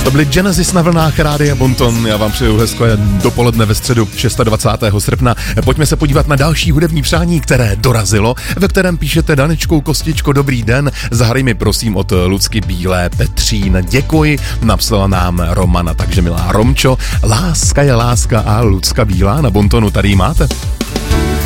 To byly Genesis na vlnách Rádia Bonton. Já vám přeju hezké dopoledne ve středu 26. srpna. Pojďme se podívat na další hudební přání, které dorazilo, ve kterém píšete: Danečkou, Kostičko, dobrý den, zahraj mi prosím od Lucky Bílé Petřín. Děkuji, napsala nám Romana, takže milá Romčo, láska je láska a Lucka Bílá na Bontonu tady máte.